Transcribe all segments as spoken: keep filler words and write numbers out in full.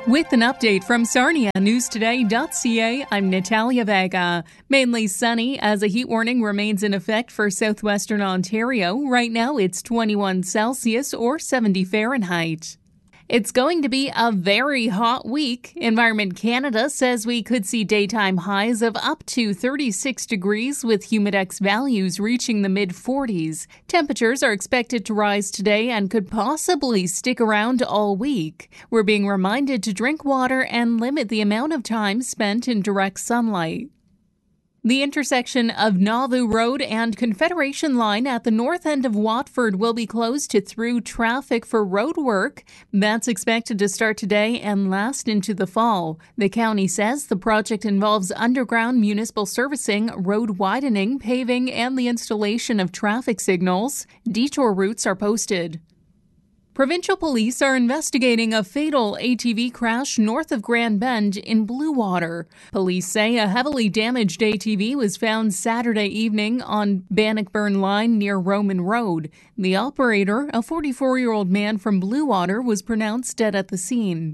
With an update from Sarnia News Today dot C A, I'm Natalia Vega. Mainly sunny as a heat warning remains in effect for southwestern Ontario. Right now it's twenty-one Celsius or seventy Fahrenheit. It's going to be a very hot week. Environment Canada says we could see daytime highs of up to thirty-six degrees with humidex values reaching the mid forties. Temperatures are expected to rise today and could possibly stick around all week. We're being reminded to drink water and limit the amount of time spent in direct sunlight. The intersection of Nauvoo Road and Confederation Line at the north end of Watford will be closed to through traffic for road work. That's expected to start today and last into the fall. The county says the project involves underground municipal servicing, road widening, paving, and the installation of traffic signals. Detour routes are posted. Provincial police are investigating a fatal A T V crash north of Grand Bend in Bluewater. Police say a heavily damaged A T V was found Saturday evening on Bannockburn Line near Roman Road. The operator, a forty-four-year-old man from Bluewater, was pronounced dead at the scene.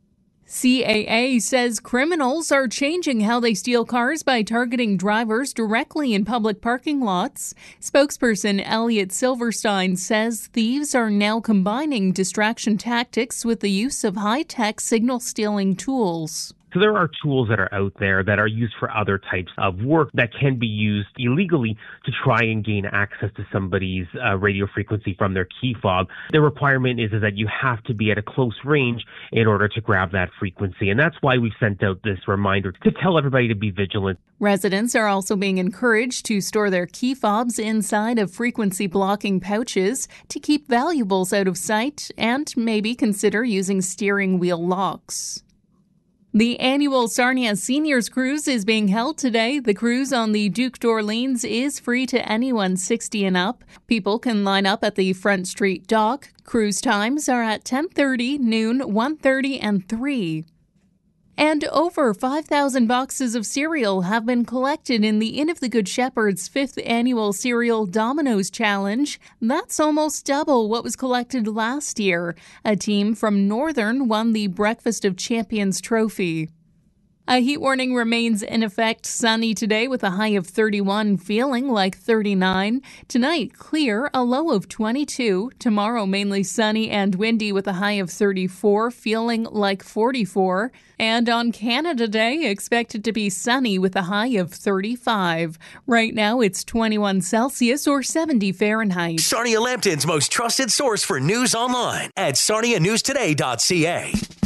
C A A says criminals are changing how they steal cars by targeting drivers directly in public parking lots. Spokesperson Elliot Silverstein says thieves are now combining distraction tactics with the use of high-tech signal stealing tools. So there are tools that are out there that are used for other types of work that can be used illegally to try and gain access to somebody's uh, radio frequency from their key fob. The requirement is, is that you have to be at a close range in order to grab that frequency. And that's why we've sent out this reminder to tell everybody to be vigilant. Residents are also being encouraged to store their key fobs inside of frequency blocking pouches to keep valuables out of sight and maybe consider using steering wheel locks. The annual Sarnia Seniors Cruise is being held today. The cruise on the Duke d'Orleans is free to anyone sixty and up. People can line up at the Front Street dock. Cruise times are at ten thirty, noon, one thirty, and three. And over five thousand boxes of cereal have been collected in the Inn of the Good Shepherd's fifth annual Cereal Dominoes Challenge. That's almost double what was collected last year. A team from Northern won the Breakfast of Champions trophy. A heat warning remains in effect. Sunny today with a high of thirty-one, feeling like thirty-nine. Tonight, clear, a low of twenty-two. Tomorrow, mainly sunny and windy with a high of thirty-four, feeling like forty-four. And on Canada Day, expected to be sunny with a high of thirty-five. Right now, it's twenty-one Celsius or seventy Fahrenheit. Sarnia Lambton's most trusted source for news online at Sarnia News Today dot C A.